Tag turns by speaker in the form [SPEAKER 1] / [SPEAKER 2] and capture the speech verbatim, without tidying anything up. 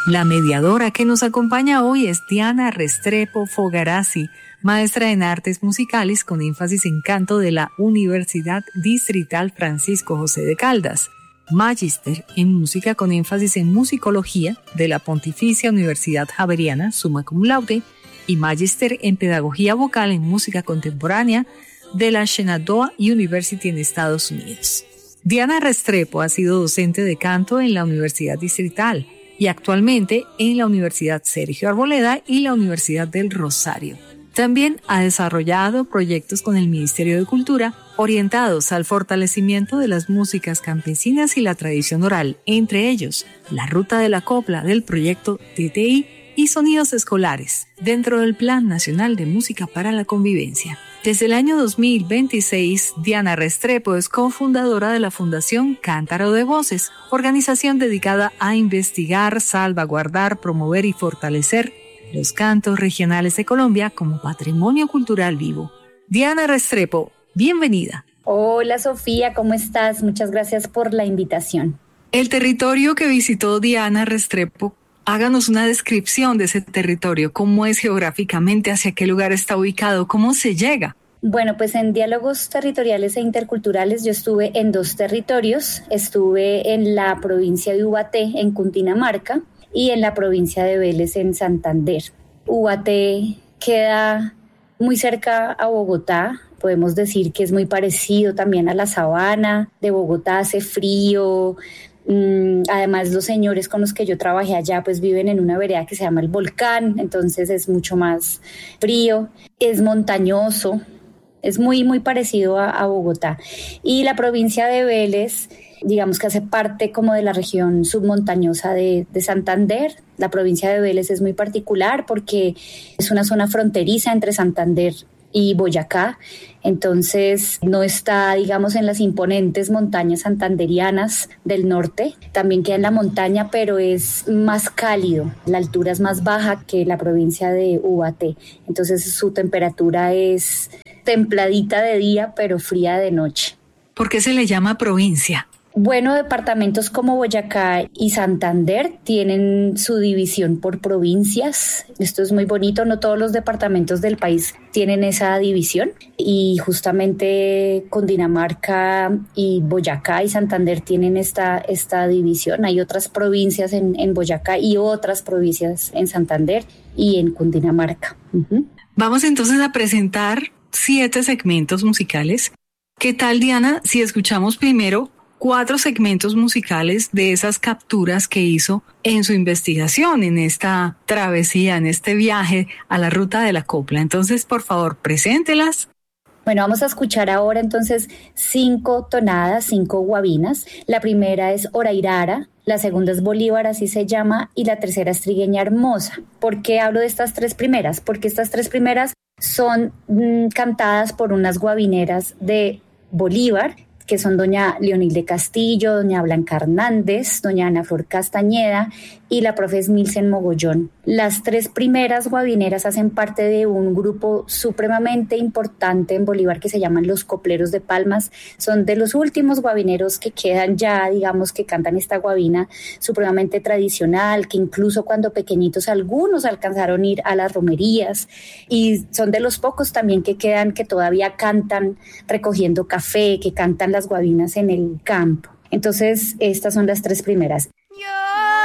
[SPEAKER 1] La mediadora que nos acompaña hoy es Diana Restrepo Fogarazzi, maestra en artes musicales con énfasis en canto de la Universidad Distrital Francisco José de Caldas, magíster en música con énfasis en musicología de la Pontificia Universidad Javeriana, summa cum laude, y magíster en pedagogía vocal en música contemporánea de la Shenandoah University en Estados Unidos. Diana Restrepo ha sido docente de canto en la Universidad Distrital y actualmente en la Universidad Sergio Arboleda y la Universidad del Rosario. También ha desarrollado proyectos con el Ministerio de Cultura orientados al fortalecimiento de las músicas campesinas y la tradición oral, entre ellos la Ruta de la Copla del proyecto T T I y Sonidos Escolares, dentro del Plan Nacional de Música para la Convivencia. Desde el año dos mil veintiséis, Diana Restrepo es cofundadora de la Fundación Cántaro de Voces, organización dedicada a investigar, salvaguardar, promover y fortalecer los cantos regionales de Colombia como patrimonio cultural vivo. Diana Restrepo, bienvenida.
[SPEAKER 2] Hola Sofía, ¿cómo estás? Muchas gracias por la invitación.
[SPEAKER 1] El territorio que visitó Diana Restrepo, háganos una descripción de ese territorio, cómo es geográficamente, hacia qué lugar está ubicado, cómo se llega.
[SPEAKER 2] Bueno, pues en diálogos territoriales e interculturales yo estuve en dos territorios, estuve en la provincia de Ubaté, en Cundinamarca, y en la provincia de Vélez, en Santander. Ubaté queda muy cerca a Bogotá, podemos decir que es muy parecido también a la sabana de Bogotá, hace frío. Además, los señores con los que yo trabajé allá pues viven en una vereda que se llama El Volcán, entonces es mucho más frío, es montañoso, es muy muy parecido a, a Bogotá. Y la provincia de Vélez, digamos que hace parte como de la región submontañosa de, de Santander. La provincia de Vélez es muy particular porque es una zona fronteriza entre Santander y Boyacá, entonces no está, digamos, en las imponentes montañas santanderianas del norte, también queda en la montaña, pero es más cálido, la altura es más baja que la provincia de Ubaté, entonces su temperatura es templadita de día, pero fría de noche.
[SPEAKER 1] ¿Por qué se le llama provincia?
[SPEAKER 2] Bueno, departamentos como Boyacá y Santander tienen su división por provincias. Esto es muy bonito, no todos los departamentos del país tienen esa división y justamente Cundinamarca y Boyacá y Santander tienen esta, esta división. Hay otras provincias en, en Boyacá y otras provincias en Santander y en Cundinamarca. Uh-huh.
[SPEAKER 1] Vamos entonces a presentar siete segmentos musicales. ¿Qué tal, Diana, si escuchamos primero cuatro segmentos musicales de esas capturas que hizo en su investigación, en esta travesía, en este viaje a la Ruta de la Copla? Entonces, por favor, preséntelas.
[SPEAKER 2] Bueno, vamos a escuchar ahora entonces cinco tonadas, cinco guabinas. La primera es Orairara, la segunda es Bolívar, así se llama, y la tercera es Trigueña Hermosa. ¿Por qué hablo de estas tres primeras? Porque estas tres primeras son mmm, cantadas por unas guabineras de Bolívar, que son doña Leonilde Castillo, doña Blanca Hernández, doña Ana Flor Castañeda y la profe Milsen Mogollón. Las tres primeras guabineras hacen parte de un grupo supremamente importante en Bolívar que se llaman los Copleros de Palmas. Son de los últimos guabineros que quedan ya, digamos, que cantan esta guabina supremamente tradicional, que incluso cuando pequeñitos algunos alcanzaron a ir a las romerías, y son de los pocos también que quedan que todavía cantan recogiendo café, que cantan las guabinas en el campo. Entonces, estas son las tres primeras.